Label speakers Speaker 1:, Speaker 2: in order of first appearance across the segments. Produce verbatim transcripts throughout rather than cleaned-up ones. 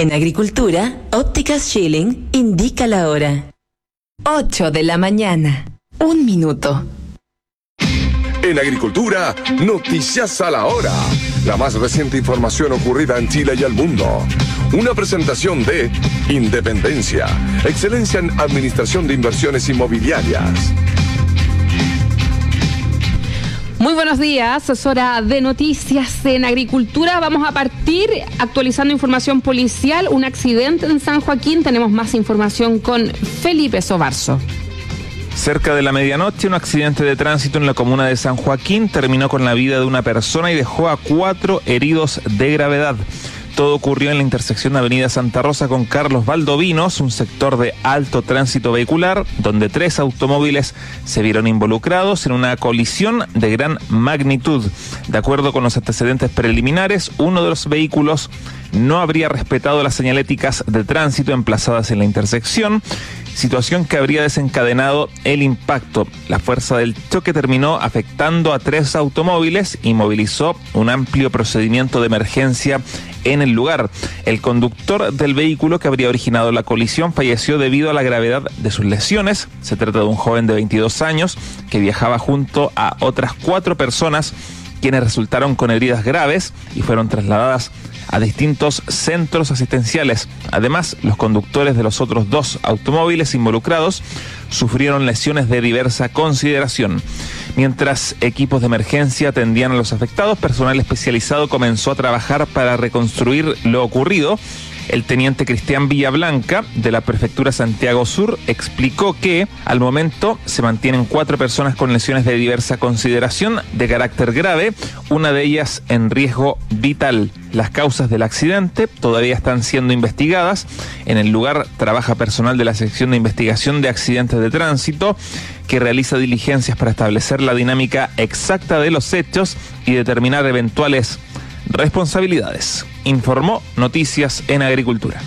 Speaker 1: En agricultura, Ópticas Schilling indica la hora. ocho de la mañana. Un minuto.
Speaker 2: En agricultura, noticias a la hora. La más reciente información ocurrida en Chile y el mundo. Una presentación de Independencia, excelencia en administración de inversiones inmobiliarias.
Speaker 3: Muy buenos días, es hora de noticias en agricultura. Vamos a partir actualizando información policial, un accidente en San Joaquín. Tenemos más información con Felipe Sobarzo.
Speaker 4: Cerca de la medianoche, un accidente de tránsito en la comuna de San Joaquín terminó con la vida de una persona y dejó a cuatro heridos de gravedad. Todo ocurrió en la intersección de Avenida Santa Rosa con Carlos Valdovinos, un sector de alto tránsito vehicular, donde tres automóviles se vieron involucrados en una colisión de gran magnitud. De acuerdo con los antecedentes preliminares, uno de los vehículos no habría respetado las señaléticas de tránsito emplazadas en la intersección, situación que habría desencadenado el impacto. La fuerza del choque terminó afectando a tres automóviles y movilizó un amplio procedimiento de emergencia en el lugar. El conductor del vehículo que habría originado la colisión falleció debido a la gravedad de sus lesiones. Se trata de un joven de veintidós años que viajaba junto a otras cuatro personas quienes resultaron con heridas graves y fueron trasladadas a distintos centros asistenciales. Además, los conductores de los otros dos automóviles involucrados sufrieron lesiones de diversa consideración. Mientras equipos de emergencia atendían a los afectados, personal especializado comenzó a trabajar para reconstruir lo ocurrido. El teniente Cristian Villablanca, de la Prefectura Santiago Sur, explicó que al momento se mantienen cuatro personas con lesiones de diversa consideración de carácter grave, una de ellas en riesgo vital. Las causas del accidente todavía están siendo investigadas. En el lugar trabaja personal de la sección de investigación de accidentes de tránsito, que realiza diligencias para establecer la dinámica exacta de los hechos y determinar eventuales responsabilidades. Informó Noticias en Agricultura.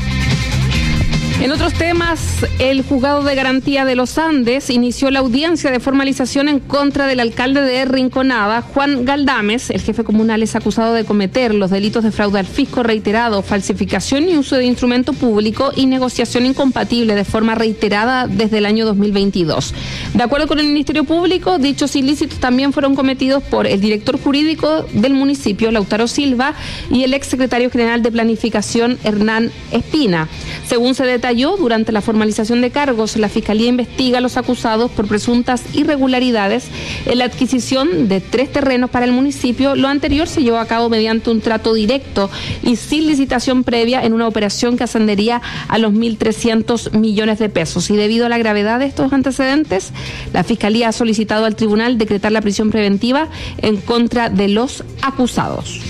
Speaker 3: En otros temas, el Juzgado de Garantía de los Andes inició la audiencia de formalización en contra del alcalde de Rinconada, Juan Galdames. El jefe comunal es acusado de cometer los delitos de fraude al fisco reiterado, falsificación y uso de instrumento público y negociación incompatible de forma reiterada desde el año dos mil veintidós. De acuerdo con el Ministerio Público, dichos ilícitos también fueron cometidos por el director jurídico del municipio, Lautaro Silva, y el exsecretario general de Planificación, Hernán Espina. Según se detalló, durante la formalización de cargos, la Fiscalía investiga a los acusados por presuntas irregularidades en la adquisición de tres terrenos para el municipio. Lo anterior se llevó a cabo mediante un trato directo y sin licitación previa en una operación que ascendería a los mil trescientos millones de pesos. Y debido a la gravedad de estos antecedentes, la Fiscalía ha solicitado al tribunal decretar la prisión preventiva en contra de los acusados.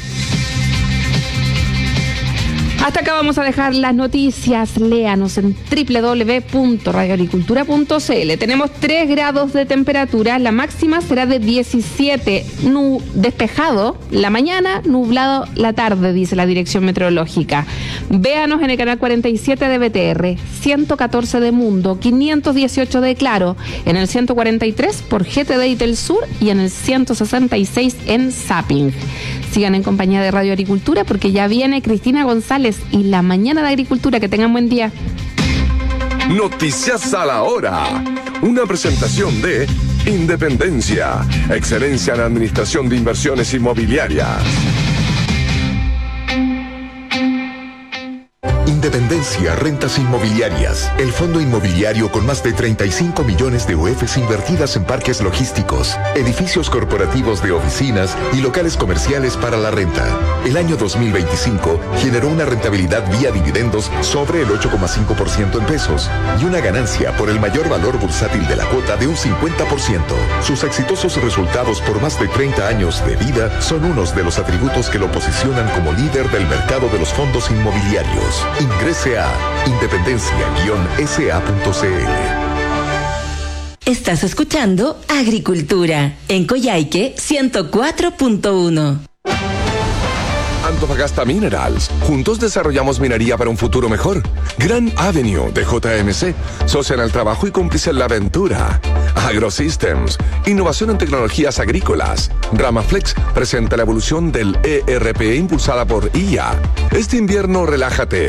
Speaker 3: Hasta acá vamos a dejar las noticias. Léanos en doble u doble u doble u punto radio agricultura punto c l. Tenemos tres grados de temperatura. La máxima será de diecisiete. Nu- despejado la mañana, nublado la tarde, dice la dirección meteorológica. Véanos en el canal cuarenta y siete de B T R, ciento catorce de Mundo, quinientos dieciocho de Claro, en el ciento cuarenta y tres por G T D y Telsur y en el ciento sesenta y seis en Zapping. Sigan en compañía de Radio Agricultura porque ya viene Cristina González y la mañana de agricultura. Que tengan buen día.
Speaker 2: Noticias a la hora. Una presentación de Independencia, excelencia en administración de inversiones inmobiliarias. Independencia Rentas Inmobiliarias, el fondo inmobiliario con más de treinta y cinco millones de U Fs invertidas en parques logísticos, edificios corporativos de oficinas y locales comerciales para la renta. El año dos mil veinticinco generó una rentabilidad vía dividendos sobre el ocho coma cinco por ciento en pesos y una ganancia por el mayor valor bursátil de la cuota de un cincuenta por ciento. Sus exitosos resultados por más de treinta años de vida son unos de los atributos que lo posicionan como líder del mercado de los fondos inmobiliarios. Ingrese a independencia guion s a punto c l.
Speaker 1: Estás escuchando Agricultura en Coyhaique ciento cuatro punto uno.
Speaker 2: Antofagasta Minerals. Juntos desarrollamos minería para un futuro mejor. Gran Avenue de J M C. Socia en el trabajo y cómplice en la aventura. AgroSystems. Innovación en tecnologías agrícolas. Ramaflex presenta la evolución del E R P impulsada por I A. Este invierno relájate